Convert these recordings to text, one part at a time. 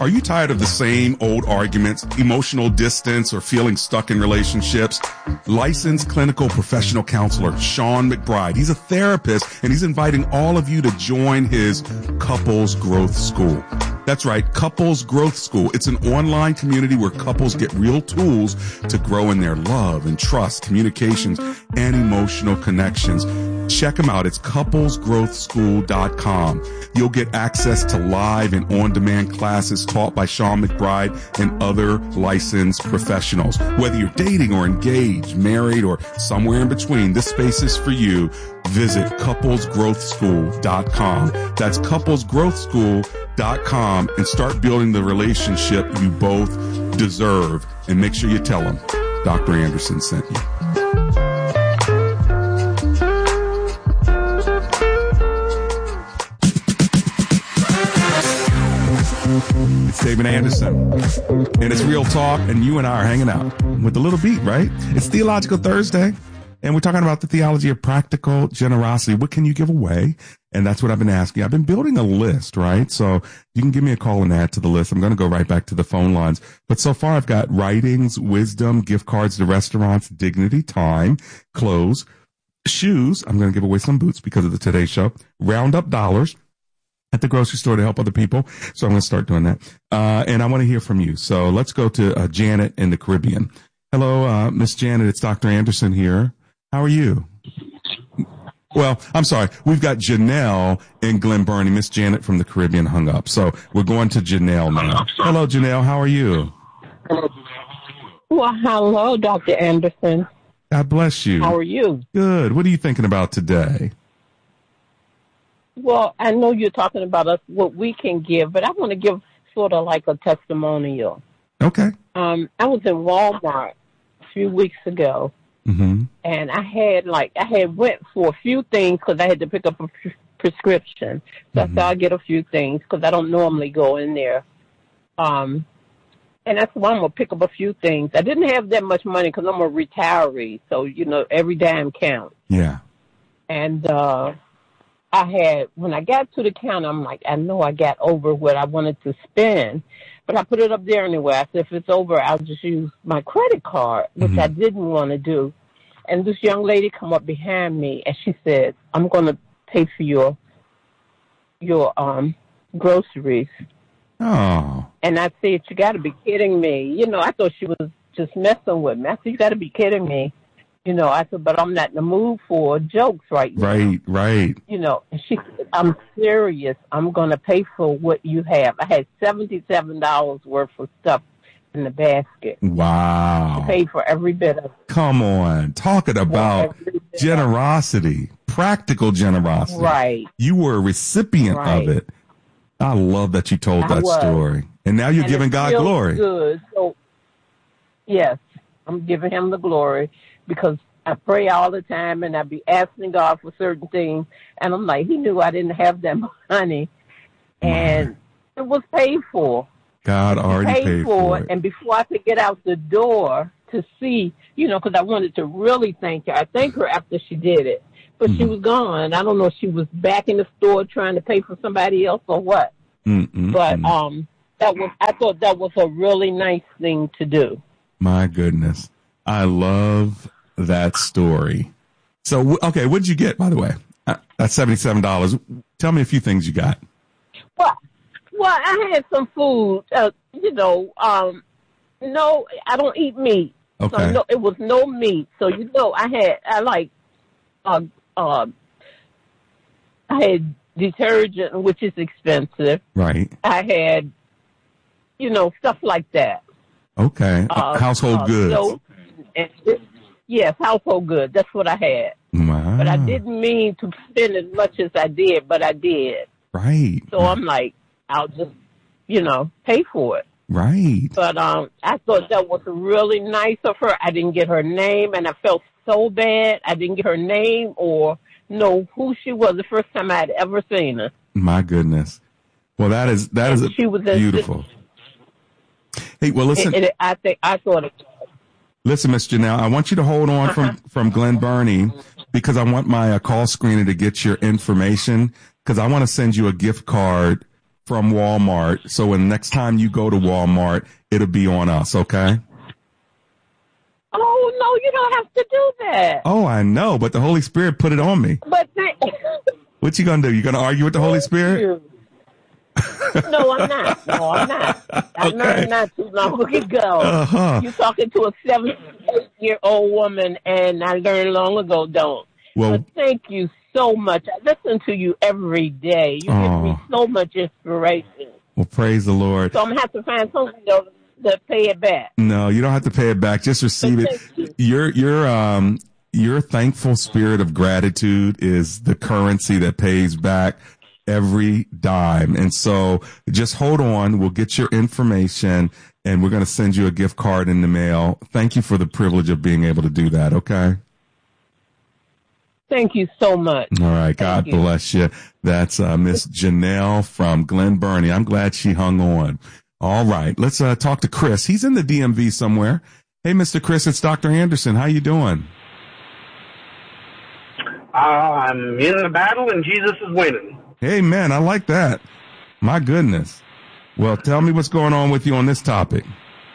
Are you tired of the same old arguments, emotional distance, or feeling stuck in relationships? Licensed clinical professional counselor Sean McBride. He's a therapist, and he's inviting all of you to join his Couples Growth School. That's right, Couples Growth School. It's an online community where couples get real tools to grow in their love and trust, communications, and emotional connections. Check them out. It's couplesgrowthschool.com. You'll get access to live and on-demand classes taught by Sean McBride and other licensed professionals. Whether you're dating or engaged, married, or somewhere in between, this space is for you. Visit couplesgrowthschool.com. That's couplesgrowthschool.com and start building the relationship you both deserve. And make sure you tell them Dr. Anderson sent you. It's David Anderson, and it's Real Talk, and you and I are hanging out with a little beat, right? It's Theological Thursday, and we're talking about the theology of practical generosity. What can you give away? And that's what I've been asking. I've been building a list, right? So you can give me a call and add to the list. I'm going to go right back to the phone lines. But so far, I've got writings, wisdom, gift cards to restaurants, dignity, time, clothes, shoes. I'm going to give away some boots because of the Today Show. Round up dollars at the grocery store to help other people. So I'm going to start doing that. And I want to hear from you. So let's go to Janet in the Caribbean. Hello, Miss Janet. It's Dr. Anderson here. How are you? Well, I'm sorry. We've got Janelle in Glen Burnie. Miss Janet from the Caribbean hung up. So we're going to Janelle now. Hello, Janelle. How are you? Well, hello, Dr. Anderson. God bless you. How are you? Good. What are you thinking about today? Well, I know you're talking about us, what we can give, but I want to give sort of like a testimonial. Okay. I was in Walmart a few weeks ago, and I had went for a few things because I had to pick up a prescription. So I thought I'd get a few things because I don't normally go in there. And that's why I'm going to pick up a few things. I didn't have that much money because I'm a retiree, so, you know, every dime counts. Yeah. And when I got to the counter, I'm like, I know I got over what I wanted to spend, but I put it up there anyway. I said, if it's over, I'll just use my credit card, which I didn't want to do. And this young lady come up behind me, and she said, I'm going to pay for your groceries. Oh. And I said, you got to be kidding me. You know, I thought she was just messing with me. I said, you got to be kidding me. You know, I said, but I'm not in the mood for jokes right now. Right. You know, and she said, I'm serious. I'm going to pay for what you have. I had $77 worth of stuff in the basket. Wow. I paid for every bit of it. Come on. Talking about generosity, practical generosity. Right. You were a recipient of it. I love that you told that story. And now you're giving God glory. Good. So, yes, I'm giving him the glory. Because I pray all the time, and I be asking God for certain things, and I'm like, he knew I didn't have that money, and it was paid for. God already paid for it. And before I could get out the door to see, you know, because I wanted to really thank her. I thanked her after she did it, but she was gone. I don't know if she was back in the store trying to pay for somebody else or what. But I thought that was a really nice thing to do. My goodness. I love that story. So, okay, what did you get, by the way? That's $77. Tell me a few things you got. Well, I had some food. No, I don't eat meat. Okay. So no, it was no meat. So, you know, I had detergent, which is expensive. Right. I had, you know, stuff like that. Okay. Household goods. So, yes, household goods. That's what I had. Wow. But I didn't mean to spend as much as I did, but I did. Right. So I'm like, I'll just, you know, pay for it. Right. But I thought that was really nice of her. I didn't get her name, and I felt so bad. I didn't get her name or know who she was the first time I had ever seen her. My goodness. Well, that is she was beautiful. Hey, well, listen. I thought it. Listen, Miss Janelle, I want you to hold on from Glen Burnie because I want my call screener to get your information because I want to send you a gift card from Walmart. So when next time you go to Walmart, it'll be on us, okay? Oh, no, you don't have to do that. Oh, I know, but the Holy Spirit put it on me. But what you gonna do? You gonna argue with the Holy Spirit? No, I'm not. I not too long ago. You're talking to a 78-year-old woman, and I learned long ago, don't. Well, but thank you so much. I listen to you every day. You give me so much inspiration. Well, praise the Lord. So I'm going to have to find something to pay it back. No, you don't have to pay it back. Just receive it. Your thankful spirit of gratitude is the currency that pays back every dime. And so just hold on. We'll get your information and we're going to send you a gift card in the mail. Thank you for the privilege of being able to do that. Okay. Thank you so much. All right. God bless you. That's Miss Janelle from Glen Burnie. I'm glad she hung on. All right. Let's talk to Chris. He's in the DMV somewhere. Hey, Mr. Chris, it's Dr. Anderson. How you doing? I'm in the battle and Jesus is winning. Hey, man, I like that. My goodness. Well, tell me what's going on with you on this topic.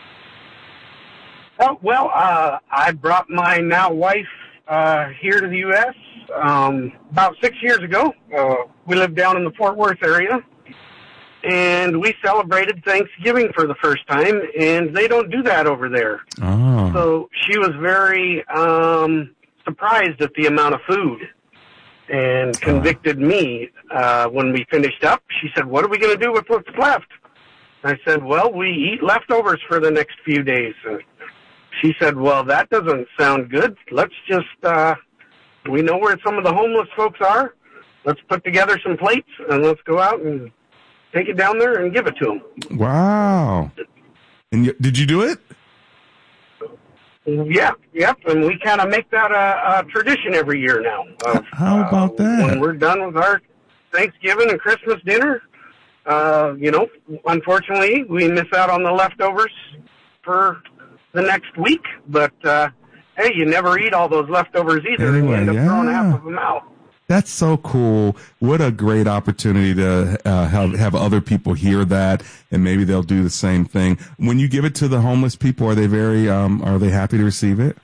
Oh, well, I brought my now wife here to the U.S. About 6 years ago. We lived down in the Fort Worth area, and we celebrated Thanksgiving for the first time, and they don't do that over there. Oh. So she was very surprised at the amount of food and convicted me when we finished up. She said, "What are we going to do with what's left?" I said, "Well, we eat leftovers for the next few days." And she said, "Well, that doesn't sound good. Let's just, we know where some of the homeless folks are. Let's put together some plates and let's go out and take it down there and give it to them." Wow. And did you do it? Yeah, yep, and we kind of make that a tradition every year now. How about that? When we're done with our Thanksgiving and Christmas dinner, unfortunately, we miss out on the leftovers for the next week. But, hey, you never eat all those leftovers either. Anyway, you end up throwing half of them out. That's so cool. What a great opportunity to have other people hear that, and maybe they'll do the same thing. When you give it to the homeless people, are they are they happy to receive it?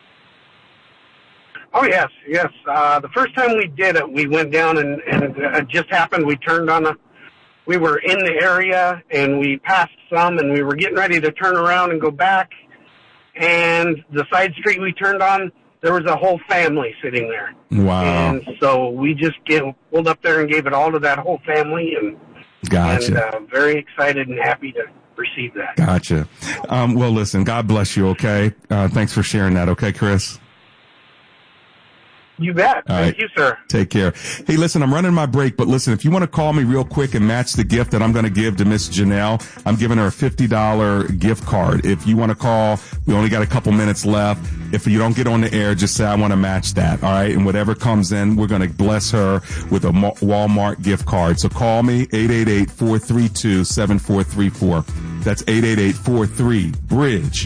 Oh, yes. The first time we did it, we went down and it just happened. We were in the area and we passed some and we were getting ready to turn around and go back. And the side street we turned on, there was a whole family sitting there. Wow. And so we just pulled up there and gave it all to that whole family. And, gotcha. And very excited and happy to receive that. Gotcha. Well, listen, God bless you, okay? Thanks for sharing that, okay, Chris? You bet. Thank you, sir. Take care. Hey, listen, I'm running my break, but listen, if you want to call me real quick and match the gift that I'm going to give to Miss Janelle, I'm giving her a $50 gift card. If you want to call, we only got a couple minutes left. If you don't get on the air, just say, I want to match that. All right. And whatever comes in, we're going to bless her with a Walmart gift card. So call me 888-432-7434. That's 888-43-BRIDGE.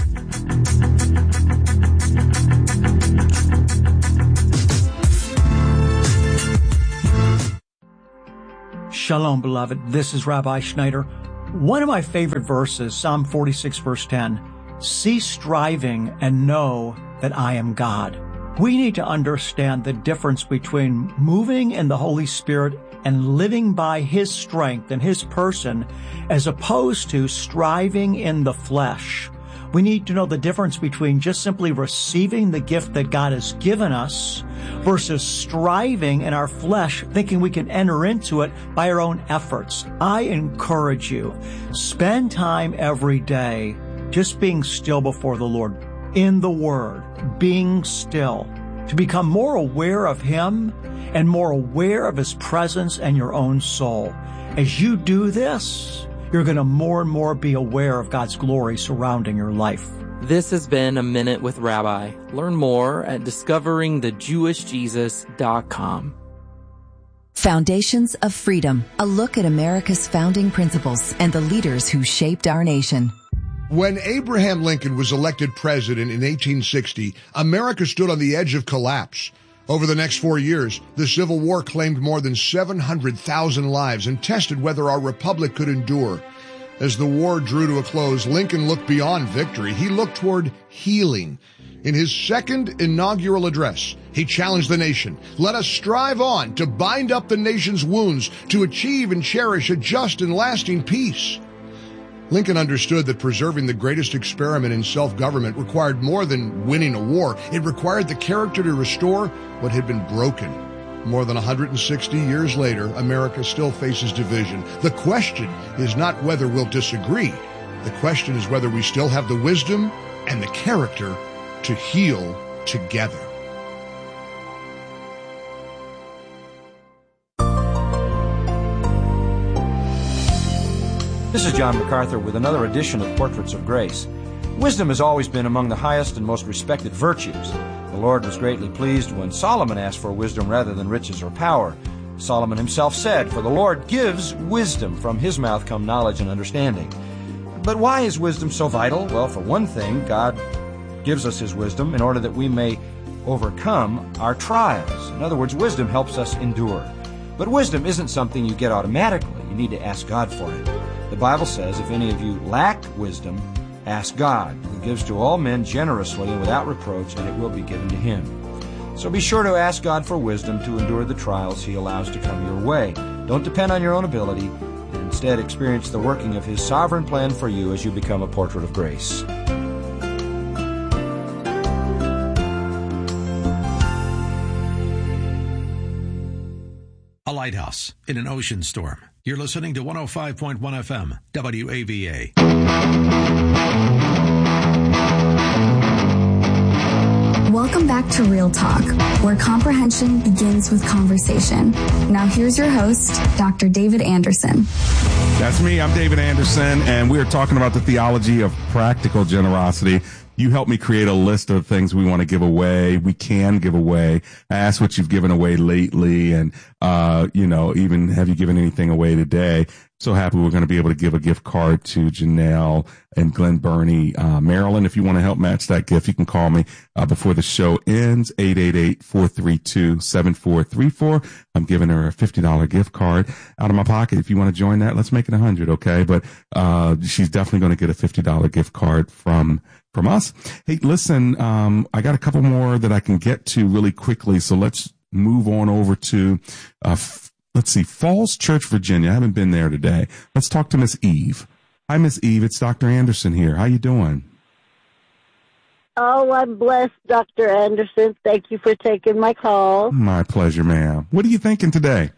Shalom, beloved. This is Rabbi Schneider. One of my favorite verses, Psalm 46, verse 10, cease striving and know that I am God. We need to understand the difference between moving in the Holy Spirit and living by His strength and His person, as opposed to striving in the flesh. We need to know the difference between just simply receiving the gift that God has given us versus striving in our flesh, thinking we can enter into it by our own efforts. I encourage you, spend time every day just being still before the Lord, in the Word, being still, to become more aware of Him and more aware of His presence and your own soul. As you do this, you're going to more and more be aware of God's glory surrounding your life. This has been A Minute with Rabbi. Learn more at discoveringthejewishjesus.com. Foundations of Freedom, a look at America's founding principles and the leaders who shaped our nation. When Abraham Lincoln was elected president in 1860, America stood on the edge of collapse. Over the next 4 years, the Civil War claimed more than 700,000 lives and tested whether our republic could endure. As the war drew to a close, Lincoln looked beyond victory. He looked toward healing. In his second inaugural address, he challenged the nation. Let us strive on to bind up the nation's wounds, to achieve and cherish a just and lasting peace. Lincoln understood that preserving the greatest experiment in self-government required more than winning a war. It required the character to restore what had been broken. More than 160 years later, America still faces division. The question is not whether we'll disagree. The question is whether we still have the wisdom and the character to heal together. This is John MacArthur with another edition of Portraits of Grace. Wisdom has always been among the highest and most respected virtues. The Lord was greatly pleased when Solomon asked for wisdom rather than riches or power. Solomon himself said, "For the Lord gives wisdom, from his mouth come knowledge and understanding." But why is wisdom so vital? Well, for one thing, God gives us his wisdom in order that we may overcome our trials. In other words, wisdom helps us endure. But wisdom isn't something you get automatically. You need to ask God for it. The Bible says, if any of you lack wisdom, ask God, who gives to all men generously and without reproach, and it will be given to him. So be sure to ask God for wisdom to endure the trials he allows to come your way. Don't depend on your own ability, and instead experience the working of his sovereign plan for you as you become a portrait of grace. A lighthouse in an ocean storm. You're listening to 105.1 FM, WAVA. Welcome back to Real Talk, where comprehension begins with conversation. Now here's your host, Dr. David Anderson. That's me. I'm David Anderson, and we are talking about the theology of practical generosity. You helped me create a list of things we want to give away. We can give away. I asked what you've given away lately, and, even have you given anything away today? So happy we're going to be able to give a gift card to Janelle and Glen Burnie, Maryland. If you want to help match that gift, you can call me before the show ends, 888-432-7434. I'm giving her a $50 gift card out of my pocket. If you want to join that, let's make it 100, okay? But she's definitely going to get a $50 gift card from us. Hey, listen, I got a couple more that I can get to really quickly, so let's move on over to Falls Church, Virginia. I haven't been there today. Let's talk to Miss Eve. Hi, Miss Eve. It's Dr. Anderson here. How you doing? Oh, I'm blessed, Dr. Anderson. Thank you for taking my call. My pleasure, ma'am. What are you thinking today?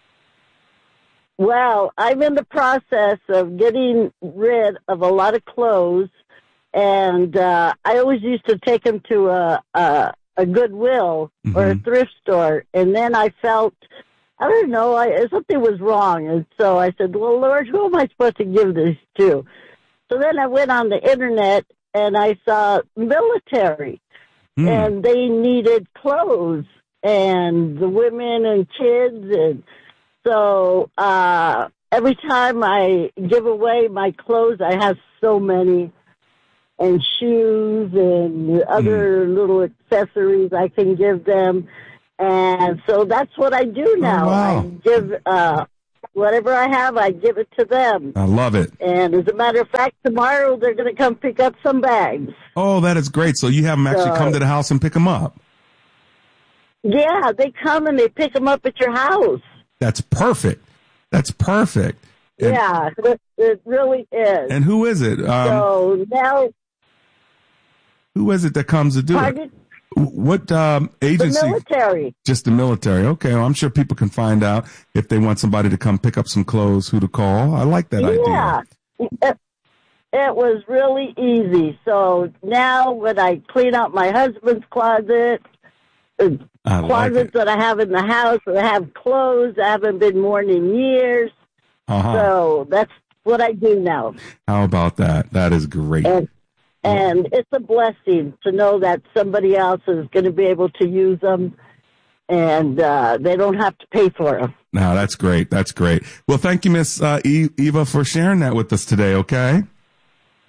Well, I'm in the process of getting rid of a lot of clothes, and I always used to take them to a Goodwill or a thrift store, and then I felt, I don't know, something was wrong. And so I said, well, Lord, who am I supposed to give this to? So then I went on the internet and I saw military and they needed clothes and the women and kids. And so every time I give away my clothes, I have so many, and shoes and other little accessories I can give them. And so that's what I do now. Oh, wow. I give whatever I have, I give it to them. I love it. And as a matter of fact, tomorrow they're going to come pick up some bags. Oh, that is great. So you have them actually come to the house and pick them up? Yeah, they come and they pick them up at your house. That's perfect. That's perfect. And, yeah, it really is. And who is it? So now, who is it that comes to do it? What agency? The military. Just the military. Okay, well, I'm sure people can find out if they want somebody to come pick up some clothes, who to call. I like that idea. Yeah, it was really easy. So now when I clean out my husband's closet, closets that I have in the house, I have clothes I haven't been worn in years. So that's what I do now. How about that? That is great. And it's a blessing to know that somebody else is going to be able to use them, and they don't have to pay for them. No, that's great. That's great. Well, thank you, Miss Eva, for sharing that with us today, okay?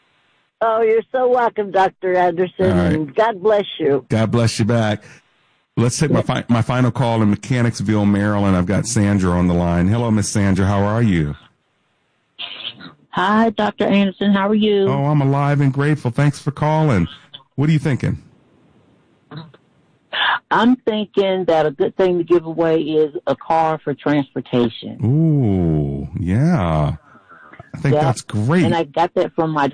Oh, you're so welcome, Dr. Anderson, and God bless you. God bless you back. Let's take my final call in Mechanicsville, Maryland. I've got Sandra on the line. Hello, Miss Sandra. How are you? Hi, Dr. Anderson. How are you? Oh, I'm alive and grateful. Thanks for calling. What are you thinking? I'm thinking that a good thing to give away is a car for transportation. Ooh, yeah. I think that's great. And I got that from my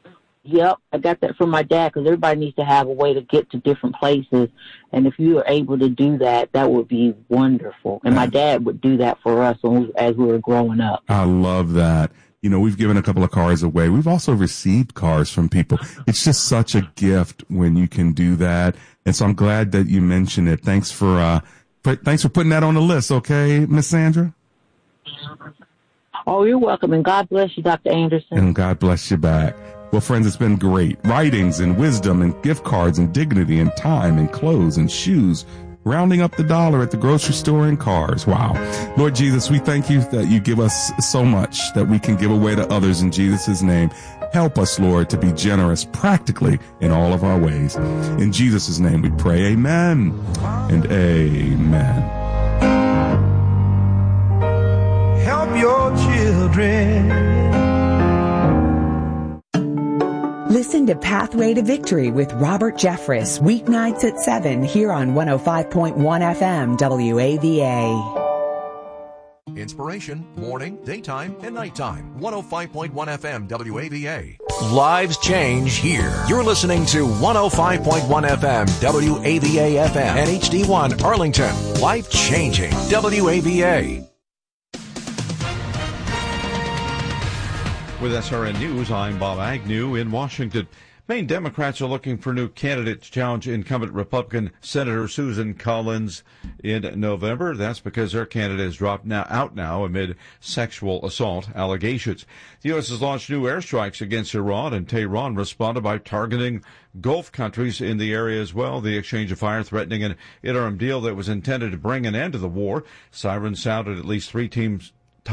dad, because everybody needs to have a way to get to different places. And if you are able to do that, that would be wonderful. And my dad would do that for us as we were growing up. I love that. You know, we've given a couple of cars away. We've also received cars from people. It's just such a gift when you can do that. And so I'm glad that you mentioned it. Thanks for putting that on the list. Okay, Miss Sandra? Oh, you're welcome. And God bless you, Dr. Anderson. And God bless you back. Well, friends, it's been great. Writings and wisdom and gift cards and dignity and time and clothes and shoes, rounding up the dollar at the grocery store and cars. Wow. Lord Jesus, we thank you that you give us so much that we can give away to others in Jesus' name. Help us, Lord, to be generous practically in all of our ways. In Jesus' name we pray, amen and amen. Help your children. Listen to Pathway to Victory with Robert Jeffress, weeknights at 7 here on 105.1 FM WAVA. Inspiration, morning, daytime, and nighttime. 105.1 FM WAVA. Lives change here. You're listening to 105.1 FM WAVA FM and HD1 Arlington. Life changing WAVA. With SRN News, I'm Bob Agnew in Washington. Maine Democrats are looking for new candidates to challenge incumbent Republican Senator Susan Collins in November. That's because their candidate has dropped out now amid sexual assault allegations. The U.S. has launched new airstrikes against Iran, and Tehran responded by targeting Gulf countries in the area as well. The exchange of fire threatening an interim deal that was intended to bring an end to the war. Sirens sounded at least 3 times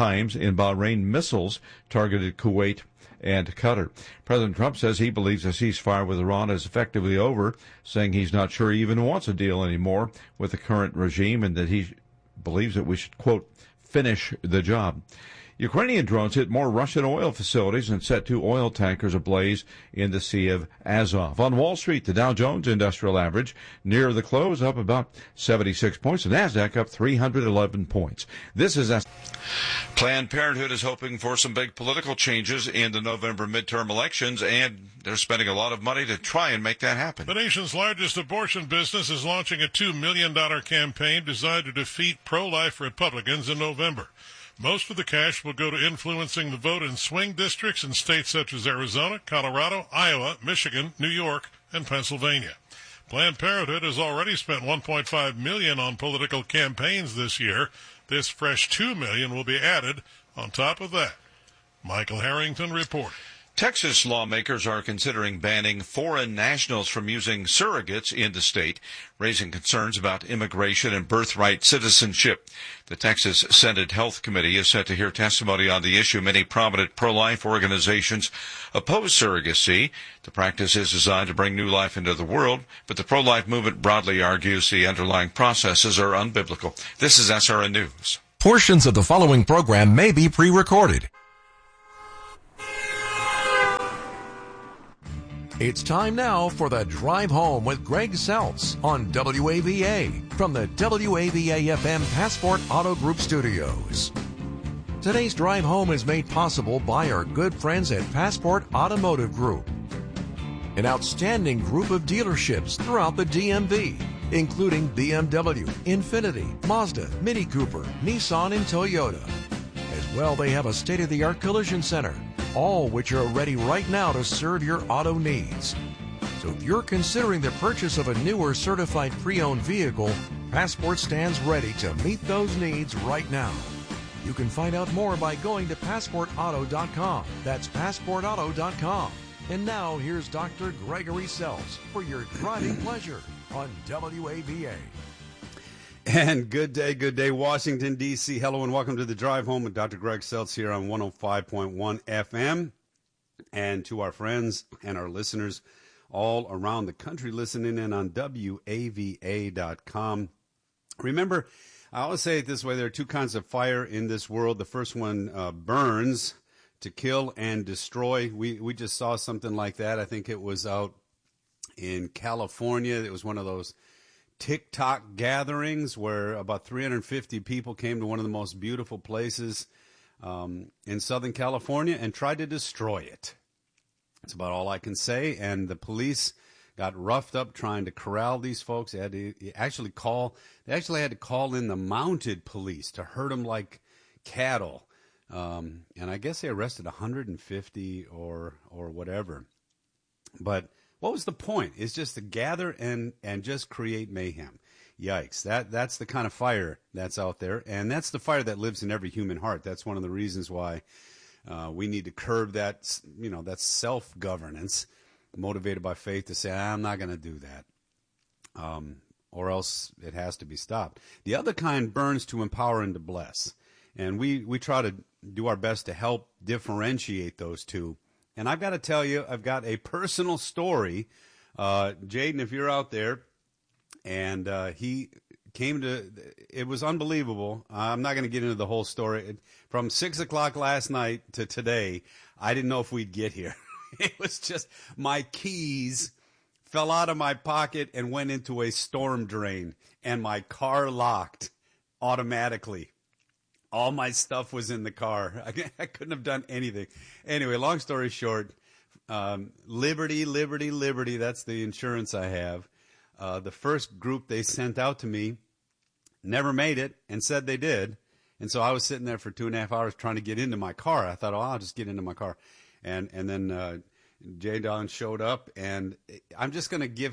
in Bahrain. Missiles targeted Kuwait and Qatar. President Trump says he believes a ceasefire with Iran is effectively over, saying he's not sure he even wants a deal anymore with the current regime and that he believes that we should, quote, finish the job. Ukrainian drones hit more Russian oil facilities and set 2 oil tankers ablaze in the Sea of Azov. On Wall Street, the Dow Jones Industrial Average near the close up about 76 points. The NASDAQ up 311 points. This is Planned Parenthood is hoping for some big political changes in the November midterm elections, and they're spending a lot of money to try and make that happen. The nation's largest abortion business is launching a $2 million campaign designed to defeat pro-life Republicans in November. Most of the cash will go to influencing the vote in swing districts in states such as Arizona, Colorado, Iowa, Michigan, New York, and Pennsylvania. Planned Parenthood has already spent $1.5 million on political campaigns this year. This fresh $2 million will be added on top of that. Michael Harrington reporting. Texas lawmakers are considering banning foreign nationals from using surrogates in the state, raising concerns about immigration and birthright citizenship. The Texas Senate Health Committee is set to hear testimony on the issue. Many prominent pro-life organizations oppose surrogacy. The practice is designed to bring new life into the world, but the pro-life movement broadly argues the underlying processes are unbiblical. This is SRN News. Portions of the following program may be pre-recorded. It's time now for the Drive Home with Greg Seltz on WAVA from the WAVA-FM Passport Auto Group Studios. Today's Drive Home is made possible by our good friends at Passport Automotive Group, an outstanding group of dealerships throughout the DMV, including BMW, Infiniti, Mazda, Mini Cooper, Nissan, and Toyota. As well, they have a state-of-the-art collision center, all which are ready right now to serve your auto needs. So if you're considering the purchase of a new or certified pre-owned vehicle, Passport stands ready to meet those needs right now. You can find out more by going to PassportAuto.com. That's PassportAuto.com. And now here's Dr. Gregory Seltz for your driving pleasure on WAVA. And good day, Washington, D.C. Hello and welcome to the Drive Home with Dr. Greg Seltz here on 105.1 FM. And to our friends and our listeners all around the country listening in on WAVA.com. Remember, I always say it this way, there are two kinds of fire in this world. The first one burns to kill and destroy. We just saw something like that. I think it was out in California. It was one of those TikTok gatherings where about 350 people came to one of the most beautiful places in Southern California and tried to destroy it. That's about all I can say. And the police got roughed up trying to corral these folks. They had to actually had to call in the mounted police to herd them like cattle. And I guess they arrested 150 or whatever. But what was the point? It's just to gather and just create mayhem. Yikes. That's the kind of fire that's out there. And that's the fire that lives in every human heart. That's one of the reasons why we need to curb that, that self-governance motivated by faith to say, I'm not going to do that. Or else it has to be stopped. The other kind burns to empower and to bless. And we try to do our best to help differentiate those two. And I've got to tell you, I've got a personal story. Jaden, if you're out there, and he came it was unbelievable. I'm not going to get into the whole story. From 6 o'clock last night to today, I didn't know if we'd get here. It was just my keys fell out of my pocket and went into a storm drain, and my car locked automatically. All my stuff was in the car. I couldn't have done anything. Anyway, long story short, Liberty, that's the insurance I have. The first group they sent out to me never made it and said they did. And so I was sitting there for 2.5 hours trying to get into my car. I thought, I'll just get into my car. And then Jay Don showed up, and I'm just going to give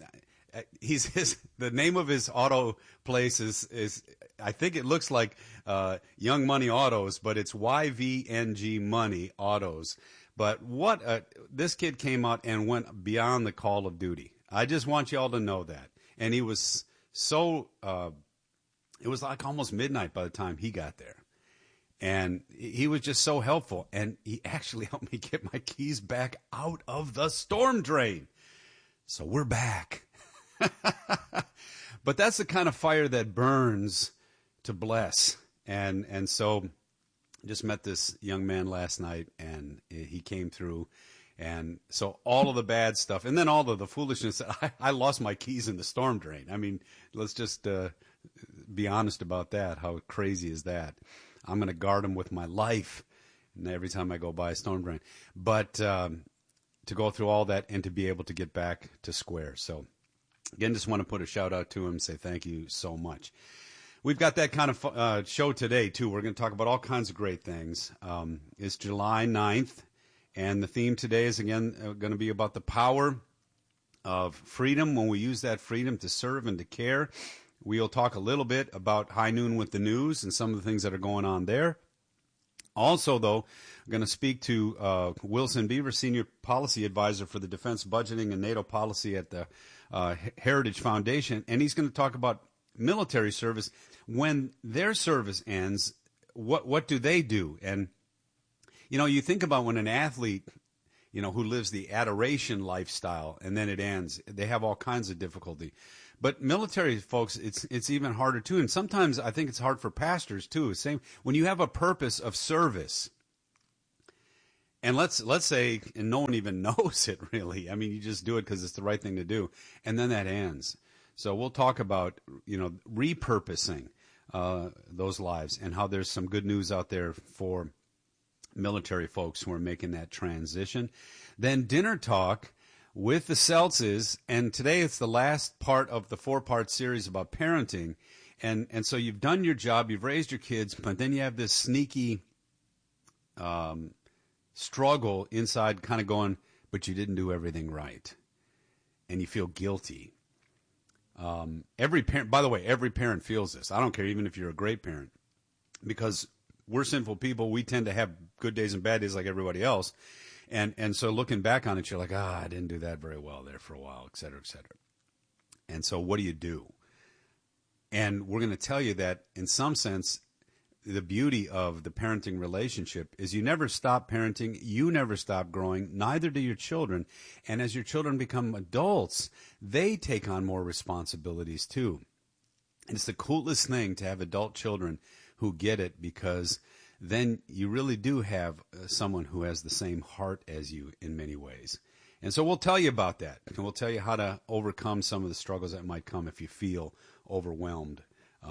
the name of his auto place is I think it looks like Young Money Autos, but it's YVNG Money Autos. But this kid came out and went beyond the call of duty. I just want you all to know that. And he was so it was like almost midnight by the time he got there. And he was just so helpful. And he actually helped me get my keys back out of the storm drain. So we're back. But that's the kind of fire that burns to bless. And so just met this young man last night, and he came through. And so all of the bad stuff, and then all of the foolishness, I lost my keys in the storm drain. I mean, let's just be honest about that. How crazy is that? I'm going to guard them with my life every time I go by a storm drain. But to go through all that and to be able to get back to square. So again, just want to put a shout out to him and say thank you so much. We've got that kind of show today, too. We're going to talk about all kinds of great things. It's July 9th, and the theme today is, again, going to be about the power of freedom when we use that freedom to serve and to care. We'll talk a little bit about High Noon with the News and some of the things that are going on there. Also, though, I'm going to speak to Wilson Beaver, Senior Policy Advisor for the Defense Budgeting and NATO Policy at the Heritage Foundation, and he's going to talk about military service. When their service ends, what do they do? And, you think about when an athlete, who lives the adoration lifestyle and then it ends, they have all kinds of difficulty. But military folks, it's even harder too. And sometimes I think it's hard for pastors too. Same when you have a purpose of service, and let's say, and no one even knows it really. I mean, you just do it because it's the right thing to do, and then that ends. So we'll talk about repurposing those lives and how there's some good news out there for military folks who are making that transition. Then dinner talk with the Seltzes, and today it's the last part of the 4-part series about parenting. And so you've done your job, you've raised your kids, but then you have this sneaky struggle inside kind of going, but you didn't do everything right. And you feel guilty. Every parent, by the way, every parent feels this. I don't care even if you're a great parent, because we're sinful people. We tend to have good days and bad days like everybody else. And so looking back on it, you're like, I didn't do that very well there for a while, et cetera, et cetera. And so what do you do? And we're going to tell you that in some sense, the beauty of the parenting relationship is you never stop parenting, you never stop growing, neither do your children. And as your children become adults, they take on more responsibilities too. And it's the coolest thing to have adult children who get it, because then you really do have someone who has the same heart as you in many ways. And so we'll tell you about that, and we'll tell you how to overcome some of the struggles that might come if you feel overwhelmed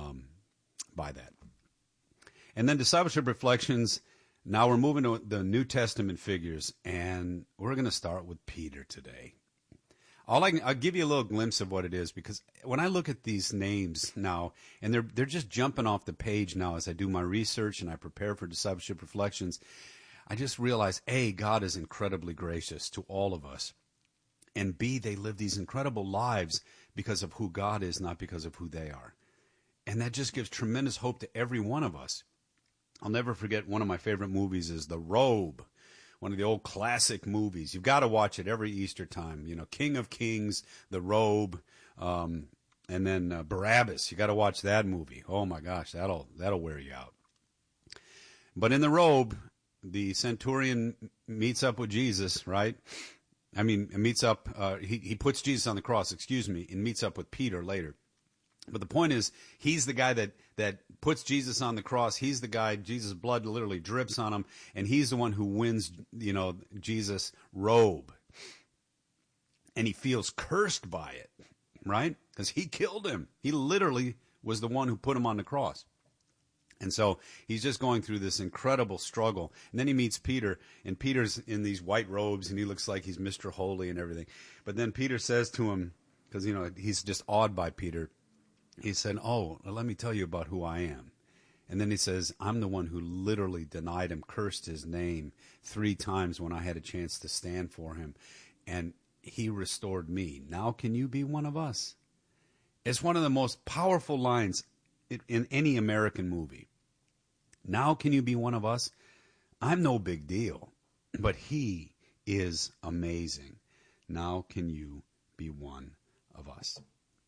by that. And then Discipleship Reflections. Now we're moving to the New Testament figures, and we're going to start with Peter today. I'll give you a little glimpse of what it is, because when I look at these names now, and they're just jumping off the page now as I do my research and I prepare for Discipleship Reflections, I just realize, A, God is incredibly gracious to all of us, and B, they live these incredible lives because of who God is, not because of who they are. And that just gives tremendous hope to every one of us. I'll never forget, one of my favorite movies is The Robe, one of the old classic movies. You've got to watch it every Easter time. You know, King of Kings, The Robe, and then Barabbas. You got to watch that movie. Oh my gosh, that'll wear you out. But in The Robe, the centurion meets up with Jesus, right? I mean, he puts Jesus on the cross, and meets up with Peter later. But the point is, he's the guy that puts Jesus on the cross. He's the guy, Jesus' blood literally drips on him, and he's the one who wins, Jesus' robe. And he feels cursed by it, right? Because he killed him. He literally was the one who put him on the cross. And so he's just going through this incredible struggle. And then he meets Peter, and Peter's in these white robes, and he looks like he's Mr. Holy and everything. But then Peter says to him, because, he's just awed by Peter, he said, "Oh, let me tell you about who I am." And then he says, "I'm the one who literally denied him, cursed his name 3 times when I had a chance to stand for him. And he restored me. Now can you be one of us?" It's one of the most powerful lines in any American movie. Now can you be one of us? I'm no big deal, but he is amazing. Now can you be one of us?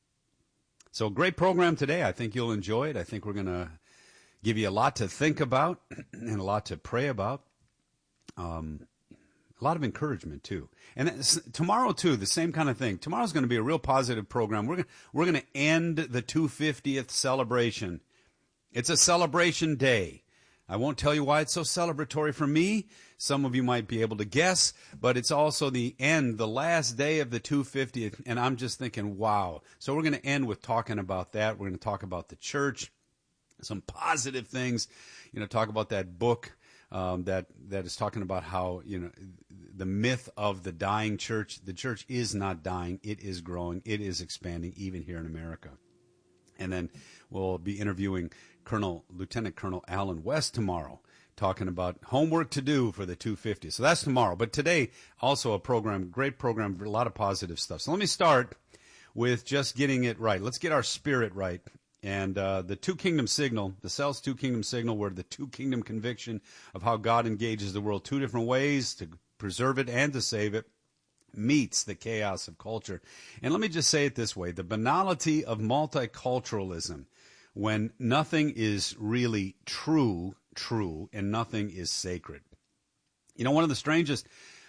So great program today. I think you'll enjoy it. I think we're going to give you a lot to think about and a lot to pray about. A lot of encouragement too. And tomorrow too, the same kind of thing. Tomorrow's going to be a real positive program. We're going to end the 250th celebration. It's a celebration day. I won't tell you why it's so celebratory for me. Some of you might be able to guess, but it's also the last day of the 250th, and I'm just thinking, wow. So we're going to end with talking about that. We're going to talk about the church, some positive things, talk about that book that is talking about how, the myth of the dying church. The church is not dying. It is growing. It is expanding, even here in America. And then we'll be interviewing Lieutenant Colonel Alan West tomorrow, talking about homework to do for the 250. So that's tomorrow. But today, also a program, great program, a lot of positive stuff. So let me start with just getting it right. Let's get our spirit right. And the two-kingdom signal, the Sells two-kingdom signal, where the two-kingdom conviction of how God engages the world 2 different ways to preserve it and to save it, meets the chaos of culture. And let me just say it this way. The banality of multiculturalism, when nothing is really true, and nothing is sacred. One of the strangest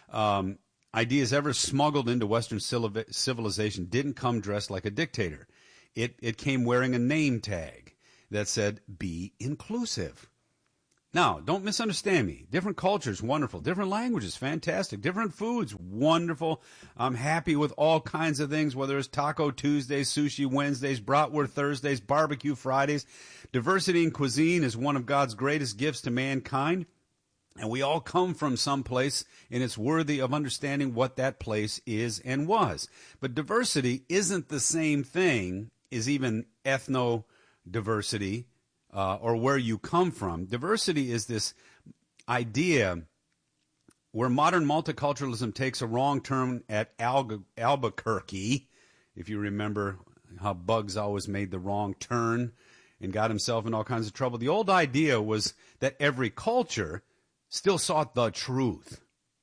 ideas ever smuggled into Western civilization didn't come dressed like a dictator. It came wearing a name tag that said, "Be inclusive." Now, don't misunderstand me. Different cultures, wonderful. Different languages, fantastic. Different foods, wonderful. I'm happy with all kinds of things, whether it's Taco Tuesdays, Sushi Wednesdays, Bratwurst Thursdays, Barbecue Fridays. Diversity in cuisine is one of God's greatest gifts to mankind. And we all come from some place, and it's worthy of understanding what that place is and was. But diversity isn't the same thing as even ethno-diversity, or where you come from. Diversity is this idea where modern multiculturalism takes a wrong turn at Albuquerque. If you remember how Bugs always made the wrong turn and got himself in all kinds of trouble. The old idea was that every culture still sought the truth.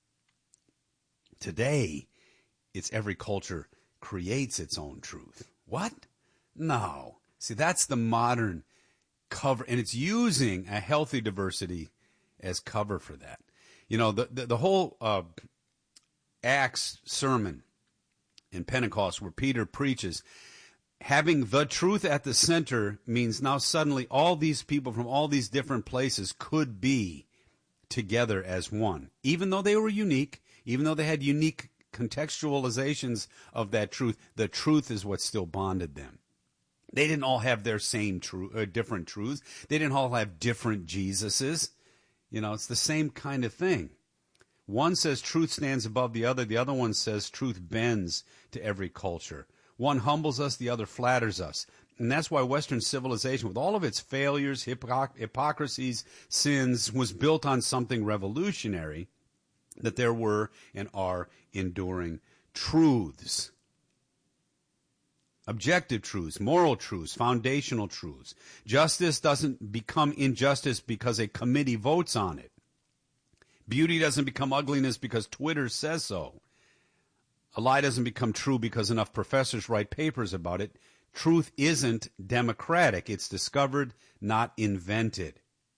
Today, it's every culture creates its own truth. What? No. See, that's the modern cover, and it's using a healthy diversity as cover for that. You know, the whole Acts sermon in Pentecost where Peter preaches, having the truth at the center means now suddenly all these people from all these different places could be together as one. Even though they were unique, even though they had unique contextualizations of that truth, the truth is what still bonded them. They didn't all have their same different truths. They didn't all have different Jesuses. You know, it's the same kind of thing. One says truth stands above the other. The other one says truth bends to every culture. One humbles us, the other flatters us. And that's why Western civilization, with all of its failures, hypocrisies, sins, was built on something revolutionary, that there were and are enduring truths. Objective truths, moral truths, foundational truths. Justice doesn't become injustice because a committee votes on it. Beauty doesn't become ugliness because Twitter says so. A lie doesn't become true because enough professors write papers about it. Truth isn't democratic. It's discovered, not invented.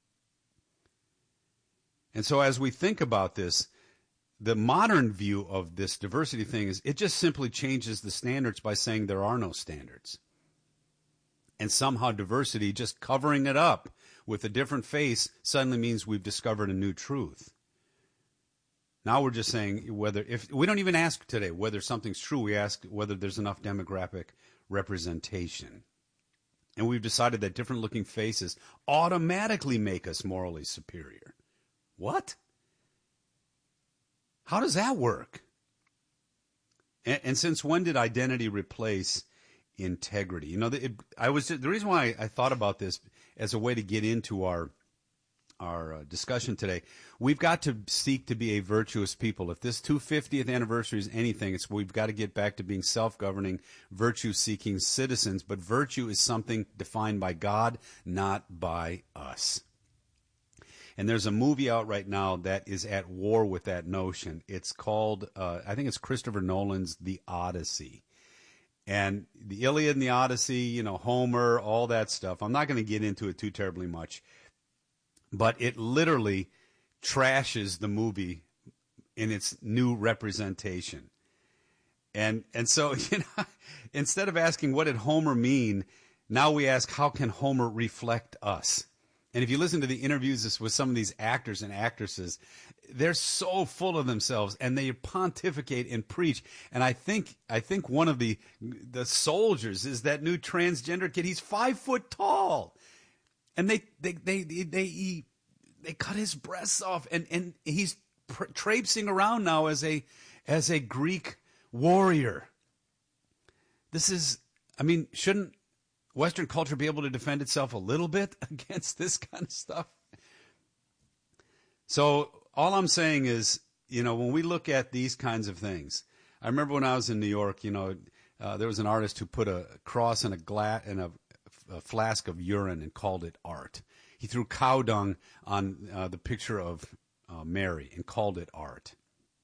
And so as we think about this, the modern view of this diversity thing is it just simply changes the standards by saying there are no standards. And somehow diversity, just covering it up with a different face, suddenly means we've discovered a new truth. Now we're just saying if we don't even ask today whether something's true, we ask whether there's enough demographic representation. And we've decided that different looking faces automatically make us morally superior. What? How does that work? And since when did identity replace integrity? You know, the reason why I thought about this as a way to get into our discussion today, we've got to seek to be a virtuous people. If this 250th anniversary is anything, we've got to get back to being self-governing, virtue-seeking citizens. But virtue is something defined by God, not by us. And there's a movie out right now that is at war with that notion. It's called, I think it's Christopher Nolan's The Odyssey. And the Iliad and the Odyssey, you know, Homer, all that stuff. I'm not going to get into it too terribly much. But it literally trashes the movie in its new representation. And so, you know, instead of asking what did Homer mean, now we ask how can Homer reflect us? And if you listen to the interviews with some of these actors and actresses, they're so full of themselves and they pontificate and preach. And I think one of the soldiers is that new transgender kid. He's 5 foot tall. And they cut his breasts off, and he's traipsing around now as a Greek warrior. This is, I mean, shouldn't Western culture be able to defend itself a little bit against this kind of stuff? So all I'm saying is, you know, when we look at these kinds of things, I remember when I was in New York, you know, there was an artist who put a cross in a flask of urine and called it art. He threw cow dung on the picture of Mary and called it art.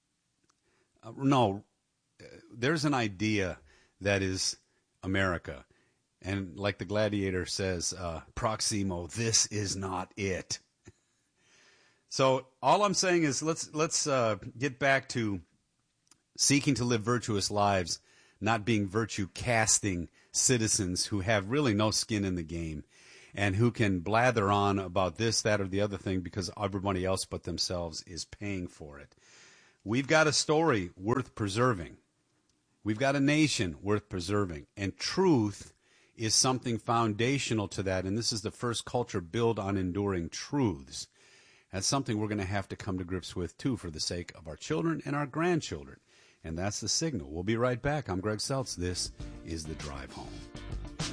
No, there's an idea that is America. And like the Gladiator says, Proximo, this is not it. So all I'm saying is let's get back to seeking to live virtuous lives, not being virtue-casting citizens who have really no skin in the game and who can blather on about this, that, or the other thing because everybody else but themselves is paying for it. We've got a story worth preserving. We've got a nation worth preserving. And truth is something foundational to that, and this is the first culture built on enduring truths. That's something we're going to have to come to grips with, too, for the sake of our children and our grandchildren. And that's the signal. We'll be right back. I'm Greg Seltz. This is The Drive Home.